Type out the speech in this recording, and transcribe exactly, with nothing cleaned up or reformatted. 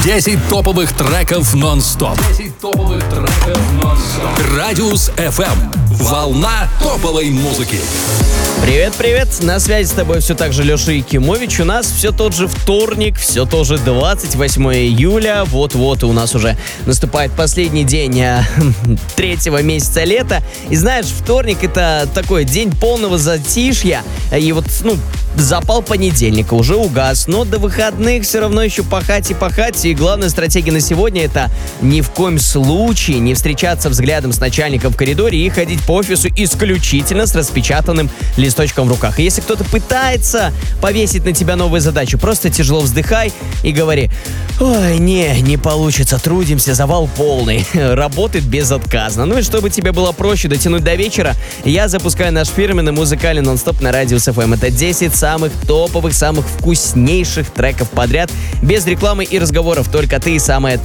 десять топовых треков нон-стоп. десять топовых треков нон-стоп. Радиус эф эм. Волна топовой музыки. Привет-привет, на связи с тобой все так же Леша Якимович. У нас все тот же вторник, все тоже двадцать восьмое июля. Вот-вот и у нас уже наступает последний день а, третьего месяца лета. И знаешь, вторник — это такой день полного затишья. И вот, ну, запал понедельника уже угас, но до выходных все равно еще пахать и пахать. И главная стратегия на сегодня — это ни в коем случае не встречаться взглядом с начальником в коридоре и ходить по офису исключительно с распечатанным листочком в руках. И если кто-то пытается повесить на тебя новую задачу, просто тяжело вздыхай и говори: ой, не, не получится, трудимся, завал полный. Работает безотказно. Ну и чтобы тебе было проще дотянуть до вечера, я запускаю наш фирменный музыкальный нон-стоп на Радиус эф эм. Это десять самых топовых, самых вкуснейших треков подряд, без рекламы и разговоров, только ты и самая